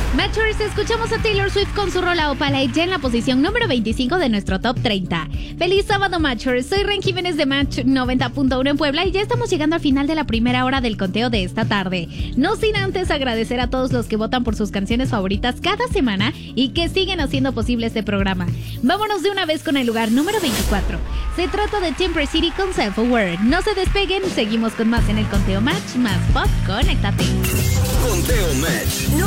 Matchers, escuchamos a Taylor Swift con su rola Opala ya en la posición número 25 de nuestro Top 30. Feliz sábado, Matchers. Soy Ren Jiménez de Match 90.1 en Puebla y ya estamos llegando al final de la primera hora del conteo de esta tarde. No sin antes agradecer a todos los que votan por sus canciones favoritas cada semana y que siguen haciendo posible este programa. Vámonos de una vez con el lugar número 24. Se trata de Temper City con Self-Aware. No se despeguen, seguimos con más en el conteo Match, más pop, conéctate. Conteo Match.